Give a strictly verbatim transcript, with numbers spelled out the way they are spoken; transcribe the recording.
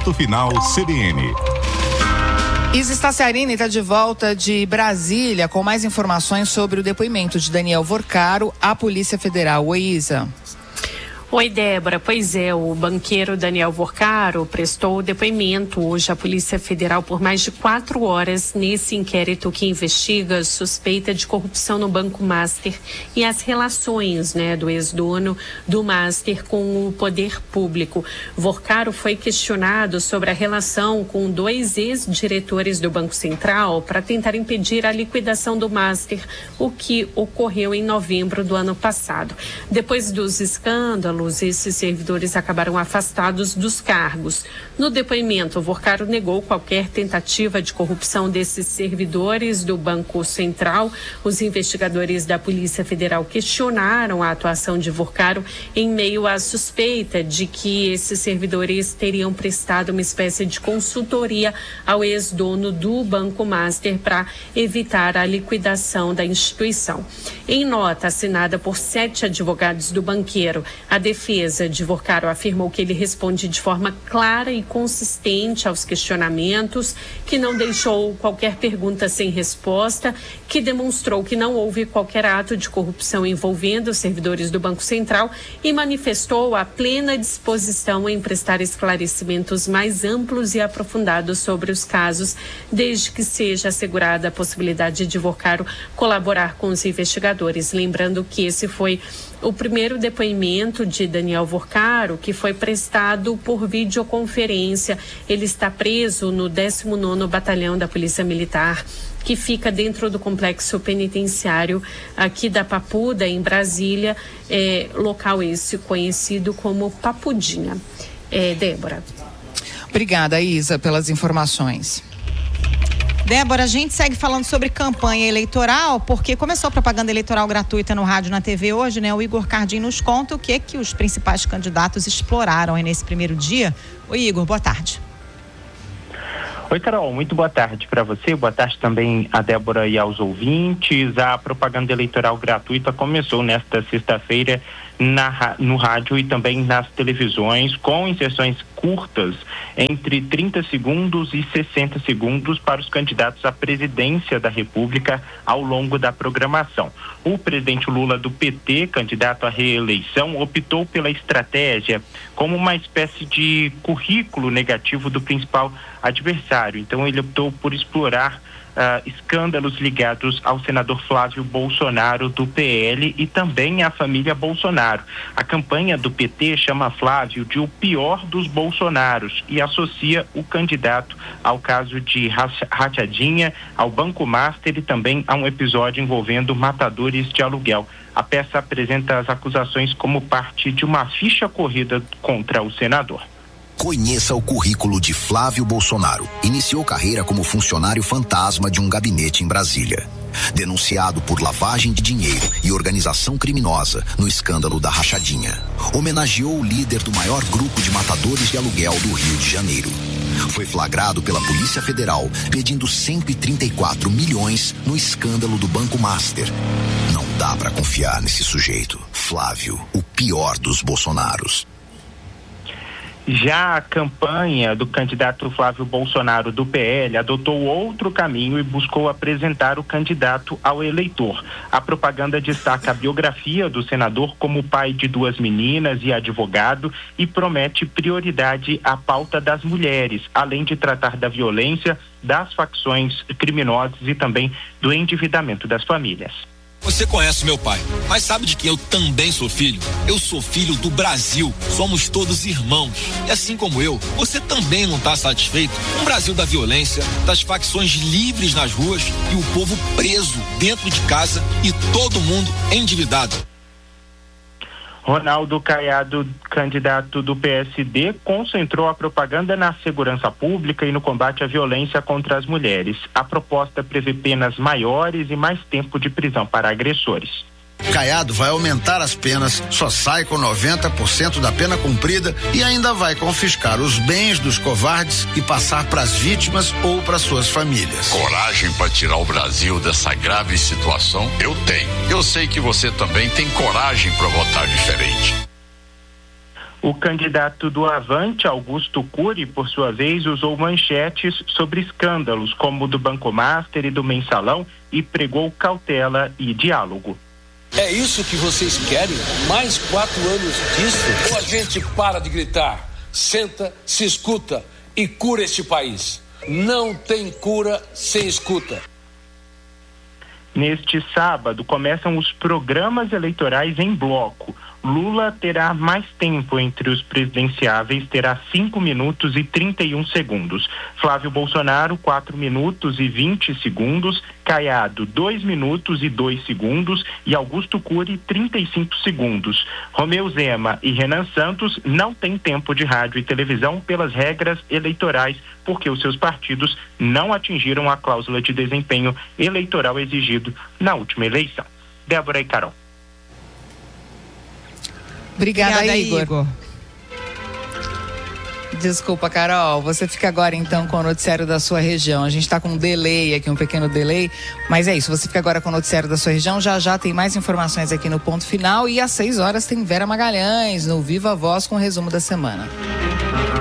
Ponto Final C B N. Isa Staciarini está de volta de Brasília com mais informações sobre o depoimento de Daniel Vorcaro à Polícia Federal. Oi, Isa. Oi, Débora. Pois é, o banqueiro Daniel Vorcaro prestou depoimento hoje à Polícia Federal por mais de quatro horas nesse inquérito que investiga suspeita de corrupção no Banco Master e as relações, né, do ex-dono do Master com o poder público. Vorcaro foi questionado sobre a relação com dois ex-diretores do Banco Central para tentar impedir a liquidação do Master, o que ocorreu em novembro do ano passado. Depois dos escândalos, esses servidores acabaram afastados dos cargos. No depoimento, o Vorcaro negou qualquer tentativa de corrupção desses servidores do Banco Central. Os investigadores da Polícia Federal questionaram a atuação de Vorcaro em meio à suspeita de que esses servidores teriam prestado uma espécie de consultoria ao ex-dono do Banco Master para evitar a liquidação da instituição. Em nota assinada por sete advogados do banqueiro, a defesa de Vorcaro afirmou que ele responde de forma clara e consistente aos questionamentos, que não deixou qualquer pergunta sem resposta, que demonstrou que não houve qualquer ato de corrupção envolvendo os servidores do Banco Central e manifestou a plena disposição em prestar esclarecimentos mais amplos e aprofundados sobre os casos, desde que seja assegurada a possibilidade de Vorcaro colaborar com os investigadores. Lembrando que esse foi o primeiro depoimento de Daniel Vorcaro, que foi prestado por videoconferência. Ele está preso no décimo nono Batalhão da Polícia Militar, que fica dentro do complexo penitenciário aqui da Papuda, em Brasília, é, local esse conhecido como Papudinha. É, Débora. Obrigada, Isa, pelas informações. Débora, a gente segue falando sobre campanha eleitoral, porque começou a propaganda eleitoral gratuita no rádio e na T V hoje, né? O Igor Cardim nos conta o que que os principais candidatos exploraram aí nesse primeiro dia. Oi, Igor, boa tarde. Oi, Carol, muito boa tarde para você, boa tarde também a Débora e aos ouvintes. A propaganda eleitoral gratuita começou nesta sexta-feira na, no rádio e também nas televisões, com inserções curtas entre trinta segundos e sessenta segundos para os candidatos à presidência da República ao longo da programação. O presidente Lula do P T, candidato à reeleição, optou pela estratégia como uma espécie de currículo negativo do principal adversário. Então ele optou por explorar Uh, escândalos ligados ao senador Flávio Bolsonaro do P L e também à família Bolsonaro. A campanha do P T chama Flávio de o pior dos Bolsonaros e associa o candidato ao caso de rachadinha, ao Banco Master e também a um episódio envolvendo matadores de aluguel. A peça apresenta as acusações como parte de uma ficha corrida contra o senador. Conheça o currículo de Flávio Bolsonaro. Iniciou carreira como funcionário fantasma de um gabinete em Brasília. Denunciado por lavagem de dinheiro e organização criminosa no escândalo da rachadinha. Homenageou o líder do maior grupo de matadores de aluguel do Rio de Janeiro. Foi flagrado pela Polícia Federal pedindo cento e trinta e quatro milhões no escândalo do Banco Master. Não dá pra confiar nesse sujeito. Flávio, o pior dos Bolsonaros. Já a campanha do candidato Flávio Bolsonaro do P L adotou outro caminho e buscou apresentar o candidato ao eleitor. A propaganda destaca a biografia do senador como pai de duas meninas e advogado e promete prioridade à pauta das mulheres, além de tratar da violência, das facções criminosas e também do endividamento das famílias. Você conhece meu pai, mas sabe de que eu também sou filho? Eu sou filho do Brasil, somos todos irmãos. E assim como eu, você também não está satisfeito com o Brasil da violência, das facções livres nas ruas e o povo preso dentro de casa e todo mundo endividado. Ronaldo Caiado, candidato do P S D, concentrou a propaganda na segurança pública e no combate à violência contra as mulheres. A proposta prevê penas maiores e mais tempo de prisão para agressores. Caiado vai aumentar as penas, só sai com noventa por cento da pena cumprida e ainda vai confiscar os bens dos covardes e passar para as vítimas ou para suas famílias. Coragem para tirar o Brasil dessa grave situação? Eu tenho. Eu sei que você também tem coragem para votar diferente. O candidato do Avante, Augusto Cury, por sua vez, usou manchetes sobre escândalos como o do Banco Master e do Mensalão e pregou cautela e diálogo. É isso que vocês querem? Mais quatro anos disso? Ou a gente para de gritar, senta, se escuta e cura este país? Não tem cura sem escuta. Neste sábado, começam os programas eleitorais em bloco. Lula terá mais tempo entre os presidenciáveis, terá cinco minutos e trinta e um segundos. Flávio Bolsonaro, quatro minutos e vinte segundos. Caiado, dois minutos e dois segundos. E Augusto Cury, trinta e cinco segundos. Romeu Zema e Renan Santos não têm tempo de rádio e televisão pelas regras eleitorais, porque os seus partidos não atingiram a cláusula de desempenho eleitoral exigido na última eleição. Débora e Carol. Obrigada, Obrigada, Igor. Igor. Desculpa, Carol. Você fica agora então com o noticiário da sua região. A gente está com um delay aqui, um pequeno delay, mas é isso. Você fica agora com o noticiário da sua região. Já já tem mais informações aqui no Ponto Final e às seis horas tem Vera Magalhães no Viva Voz com o resumo da semana.